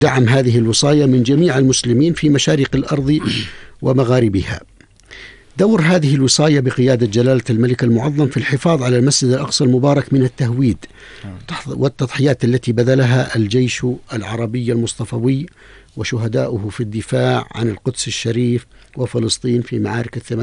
دعم هذه الوصاية من جميع المسلمين في مشارق الأرض ومغاربها. دور هذه الوصاية بقيادة جلالة الملك المعظم في الحفاظ على المسجد الأقصى المبارك من التهويد والتضحيات التي بذلها الجيش العربي المصطفوي وشهداؤه في الدفاع عن القدس الشريف وفلسطين في معارك